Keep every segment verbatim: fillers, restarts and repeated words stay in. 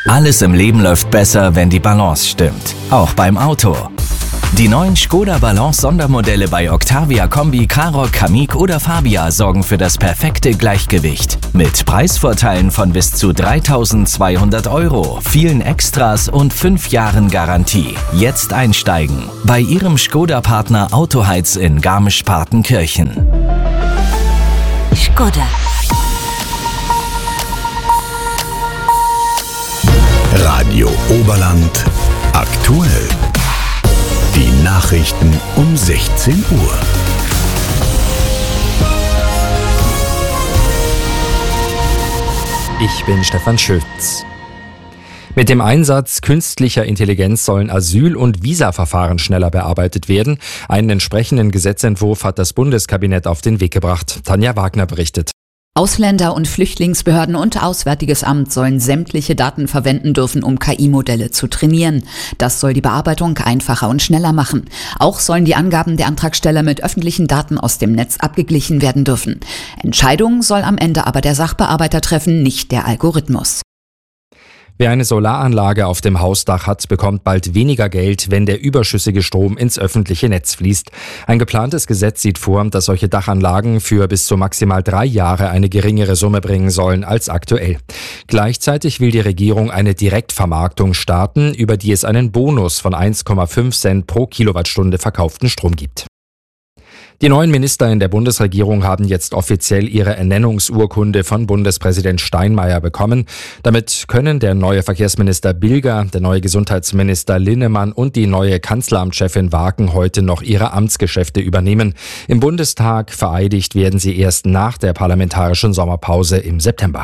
Alles im Leben läuft besser, wenn die Balance stimmt. Auch beim Auto. Die neuen Škoda Balance Sondermodelle bei Octavia Kombi, Karoq, Kamiq oder Fabia sorgen für das perfekte Gleichgewicht. Mit Preisvorteilen von bis zu dreitausendzweihundert Euro, vielen Extras und fünf Jahren Garantie. Jetzt einsteigen. Bei Ihrem Škoda-Partner Autoheiz in Garmisch-Partenkirchen. Škoda. Radio Oberland aktuell. Die Nachrichten um sechzehn Uhr. Ich bin Stefan Schütz. Mit dem Einsatz künstlicher Intelligenz sollen Asyl- und Visaverfahren schneller bearbeitet werden. Einen entsprechenden Gesetzentwurf hat das Bundeskabinett auf den Weg gebracht. Tanja Wagner berichtet. Ausländer- und Flüchtlingsbehörden und Auswärtiges Amt sollen sämtliche Daten verwenden dürfen, um K I-Modelle zu trainieren. Das soll die Bearbeitung einfacher und schneller machen. Auch sollen die Angaben der Antragsteller mit öffentlichen Daten aus dem Netz abgeglichen werden dürfen. Entscheidung soll am Ende aber der Sachbearbeiter treffen, nicht der Algorithmus. Wer eine Solaranlage auf dem Hausdach hat, bekommt bald weniger Geld, wenn der überschüssige Strom ins öffentliche Netz fließt. Ein geplantes Gesetz sieht vor, dass solche Dachanlagen für bis zu maximal drei Jahre eine geringere Summe bringen sollen als aktuell. Gleichzeitig will die Regierung eine Direktvermarktung starten, über die es einen Bonus von eins Komma fünf Cent pro Kilowattstunde verkauften Strom gibt. Die neuen Minister in der Bundesregierung haben jetzt offiziell ihre Ernennungsurkunde von Bundespräsident Steinmeier bekommen. Damit können der neue Verkehrsminister Bilger, der neue Gesundheitsminister Linnemann und die neue Kanzleramtschefin Waken heute noch ihre Amtsgeschäfte übernehmen. Im Bundestag vereidigt werden sie erst nach der parlamentarischen Sommerpause im September.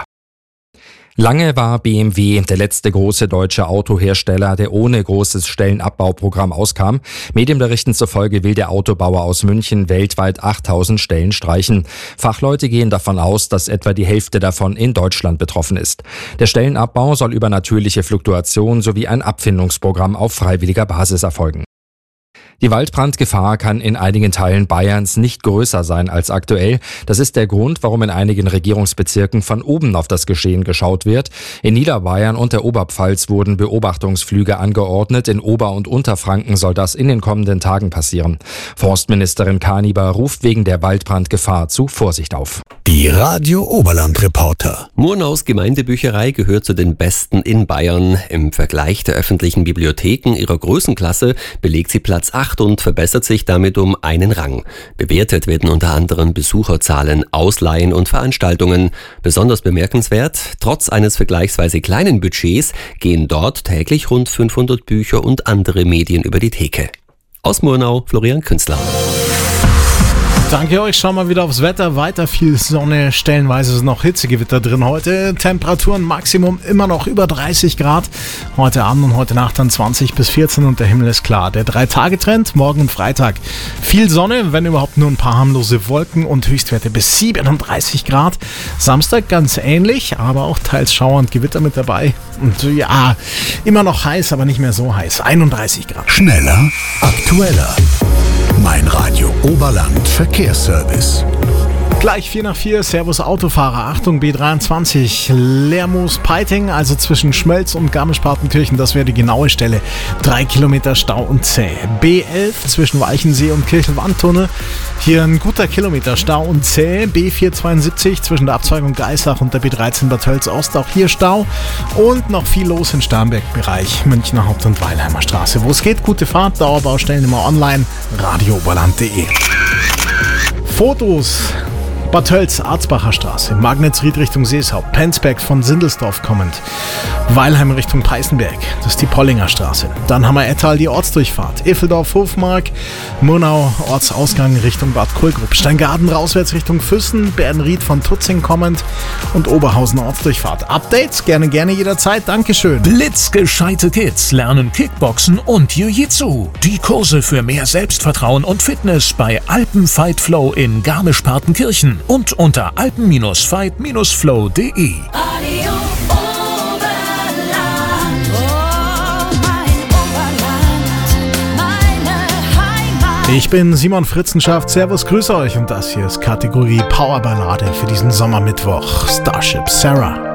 Lange war B M W der letzte große deutsche Autohersteller, der ohne großes Stellenabbauprogramm auskam. Medienberichten zufolge will der Autobauer aus München weltweit achttausend Stellen streichen. Fachleute gehen davon aus, dass etwa die Hälfte davon in Deutschland betroffen ist. Der Stellenabbau soll über natürliche Fluktuation sowie ein Abfindungsprogramm auf freiwilliger Basis erfolgen. Die Waldbrandgefahr kann in einigen Teilen Bayerns nicht größer sein als aktuell. Das ist der Grund, warum in einigen Regierungsbezirken von oben auf das Geschehen geschaut wird. In Niederbayern und der Oberpfalz wurden Beobachtungsflüge angeordnet. In Ober- und Unterfranken soll das in den kommenden Tagen passieren. Forstministerin Kaniber ruft wegen der Waldbrandgefahr zu Vorsicht auf. Die Radio Oberland Reporter. Murnaus Gemeindebücherei gehört zu den besten in Bayern. Im Vergleich der öffentlichen Bibliotheken ihrer Größenklasse belegt sie Platz acht und verbessert sich damit um einen Rang. Bewertet werden unter anderem Besucherzahlen, Ausleihen und Veranstaltungen. Besonders bemerkenswert, trotz eines vergleichsweise kleinen Budgets gehen dort täglich rund fünfhundert Bücher und andere Medien über die Theke. Aus Murnau, Florian Künstler. Danke euch, schauen wir wieder aufs Wetter. Weiter viel Sonne, stellenweise ist noch Hitzegewitter drin heute. Temperaturen Maximum immer noch über dreißig Grad. Heute Abend und heute Nacht dann zwanzig bis vierzehn und der Himmel ist klar. Der Drei-Tage-Trend, morgen und Freitag viel Sonne, wenn überhaupt nur ein paar harmlose Wolken und Höchstwerte bis siebenunddreißig Grad. Samstag ganz ähnlich, aber auch teils Schauer und Gewitter mit dabei. Und ja, immer noch heiß, aber nicht mehr so heiß. einunddreißig Grad. Schneller, aktueller. Mein Radio Oberland Verkehrsservice. Gleich vier nach vier, Servus Autofahrer, Achtung B dreiundzwanzig, Lermoos-Peiting, also zwischen Schmölz und Garmisch-Partenkirchen, das wäre die genaue Stelle, drei Kilometer Stau und zäh. B elf zwischen Walchensee und Kirchelwandtunnel, hier ein guter Kilometer Stau und zäh. B vierhundertzweiundsiebzig zwischen der Abzweigung Geisach und der B dreizehn Bad Tölz Ost, auch hier Stau und noch viel los im Starnberg-Bereich, Münchner Haupt- und Weilheimer Straße. Wo es geht, gute Fahrt, Dauerbaustellen immer online, radio oberland punkt de. Fotos. Bad Tölz, Arzbacher Straße, Magnetsried Richtung Seeshaupt, Penzberg von Sindelsdorf kommend, Weilheim Richtung Peißenberg, das ist die Pollinger Straße. Dann haben wir Ettal, die Ortsdurchfahrt, Iffeldorf, Hofmark, Murnau, Ortsausgang Richtung Bad Kohlgrub, Steingarten rauswärts Richtung Füssen, Berdenried von Tutzing kommend und Oberhausen Ortsdurchfahrt. Updates gerne, gerne jederzeit, Dankeschön. Blitzgescheite Kids lernen Kickboxen und Jiu-Jitsu. Die Kurse für mehr Selbstvertrauen und Fitness bei Alpenfight Flow in Garmisch-Partenkirchen und unter alpen fight flow punkt de. Ich bin Simon Fritzenschaft, Servus, grüße euch und das hier ist Kategorie Powerballade für diesen Sommermittwoch. Starship Sarah.